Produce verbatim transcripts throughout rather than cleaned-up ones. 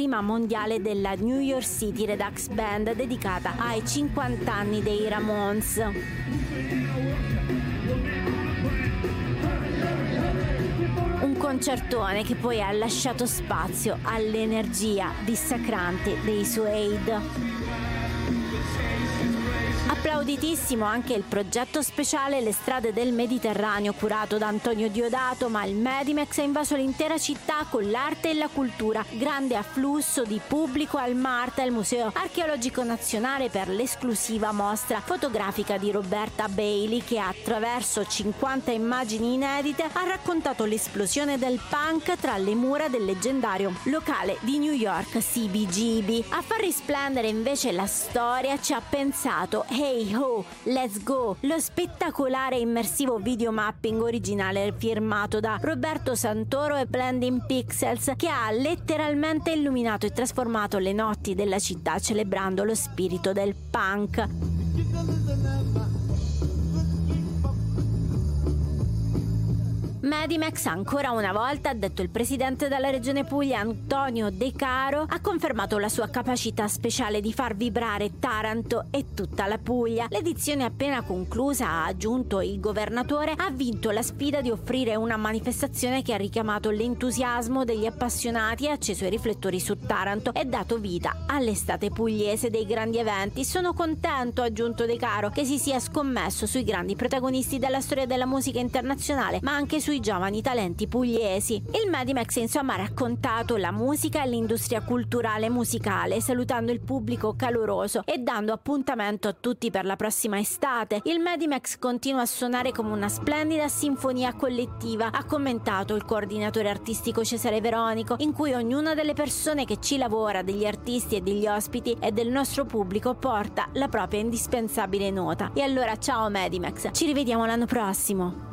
prima mondiale della New York City Redux Band dedicata ai cinquanta anni dei Ramones. Un concertone che poi ha lasciato spazio all'energia dissacrante dei Suede. Applauditissimo anche il progetto speciale Le strade del Mediterraneo curato da Antonio Diodato, ma il Medimex ha invaso l'intera città con l'arte e la cultura. Grande afflusso di pubblico al MARTA, il Museo Archeologico Nazionale, per l'esclusiva mostra fotografica di Roberta Bailey che attraverso cinquanta immagini inedite ha raccontato l'esplosione del punk tra le mura del leggendario locale di New York C B G B. A far risplendere invece la storia ci ha pensato Hey Ho, Let's Go, lo spettacolare immersivo videomapping originale firmato da Roberto Santoro e Blending Pixels, che ha letteralmente illuminato e trasformato le notti della città celebrando lo spirito del punk. Medimex ancora una volta, ha detto il presidente della regione Puglia Antonio De Caro, ha confermato la sua capacità speciale di far vibrare Taranto e tutta la Puglia. L'edizione appena conclusa, ha aggiunto il governatore, ha vinto la sfida di offrire una manifestazione che ha richiamato l'entusiasmo degli appassionati e acceso i riflettori su Taranto e dato vita all'estate pugliese dei grandi eventi. Sono contento, ha aggiunto De Caro, che si sia scommesso sui grandi protagonisti della storia della musica internazionale, ma anche sui giovani talenti pugliesi. Il Medimex insomma ha raccontato la musica e l'industria culturale musicale, salutando il pubblico caloroso e dando appuntamento a tutti per la prossima estate. Il Medimex continua a suonare come una splendida sinfonia collettiva, ha commentato il coordinatore artistico Cesare Veronico, in cui ognuna delle persone che ci lavora, degli artisti e degli ospiti e del nostro pubblico, porta la propria indispensabile nota. E allora ciao Medimex, ci rivediamo l'anno prossimo.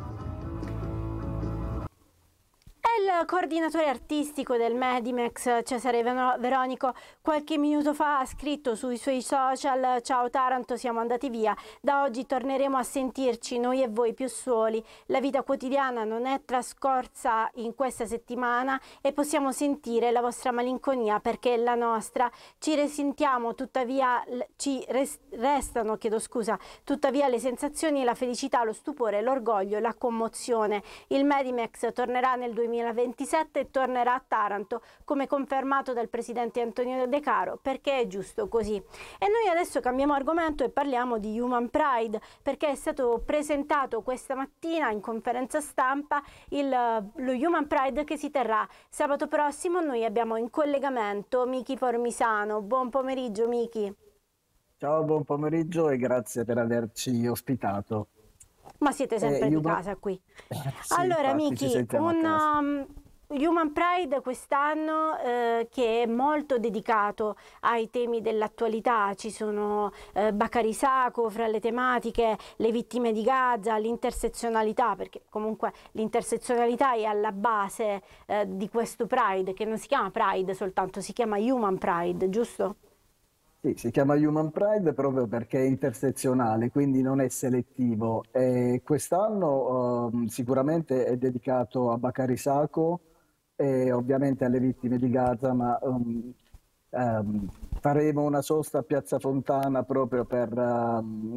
Il coordinatore artistico del Medimex, Cesare Veronico, qualche minuto fa ha scritto sui suoi social: ciao Taranto, siamo andati via, da oggi torneremo a sentirci noi e voi più soli, la vita quotidiana non è trascorsa in questa settimana e possiamo sentire la vostra malinconia perché è la nostra, ci risentiamo tuttavia, ci restano, chiedo scusa, tuttavia le sensazioni, la felicità, lo stupore, l'orgoglio, la commozione. Il Medimex tornerà nel duemilaventisette e tornerà a Taranto, come confermato dal presidente Antonio De Caro, perché è giusto così. E noi adesso cambiamo argomento e parliamo di Human Pride, perché è stato presentato questa mattina in conferenza stampa il, lo Human Pride che si terrà sabato prossimo. Noi abbiamo in collegamento Miki Formisano. Buon pomeriggio Miki. Ciao, buon pomeriggio e grazie per averci ospitato. Ma siete sempre eh, di Human... casa qui. Sì, allora infatti, Miki, un um, Human Pride quest'anno eh, che è molto dedicato ai temi dell'attualità. Ci sono eh, Bakary Sacco fra le tematiche, le vittime di Gaza, l'intersezionalità, perché comunque l'intersezionalità è alla base eh, di questo Pride, che non si chiama Pride soltanto, si chiama Human Pride, giusto? Sì, si chiama Human Pride proprio perché è intersezionale, quindi non è selettivo. E quest'anno um, sicuramente è dedicato a Bakary Sacco e ovviamente alle vittime di Gaza, ma um, um, faremo una sosta a Piazza Fontana proprio per, um,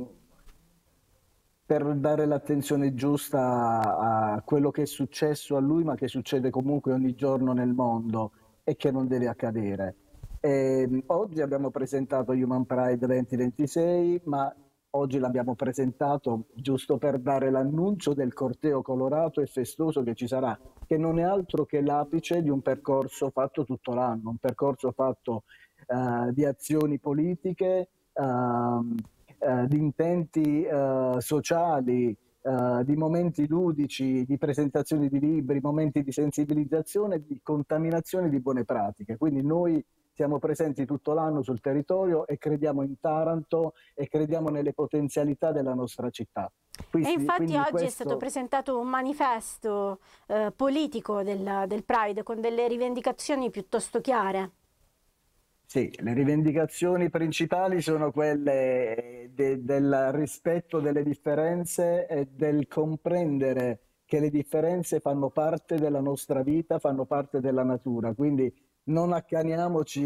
per dare l'attenzione giusta a, a quello che è successo a lui, ma che succede comunque ogni giorno nel mondo e che non deve accadere. Eh, oggi abbiamo presentato Human Pride duemilaventisei, ma oggi l'abbiamo presentato giusto per dare l'annuncio del corteo colorato e festoso che ci sarà, che non è altro che l'apice di un percorso fatto tutto l'anno, un percorso fatto uh, di azioni politiche, uh, uh, di intenti uh, sociali, uh, di momenti ludici, di presentazioni di libri, momenti di sensibilizzazione, di contaminazione di buone pratiche. Quindi noi siamo presenti tutto l'anno sul territorio e crediamo in Taranto e crediamo nelle potenzialità della nostra città. Quindi, e infatti oggi questo... è stato presentato un manifesto eh, politico del, del Pride con delle rivendicazioni piuttosto chiare. Sì, le rivendicazioni principali sono quelle de, del rispetto delle differenze e del comprendere che le differenze fanno parte della nostra vita, fanno parte della natura, quindi non accaniamoci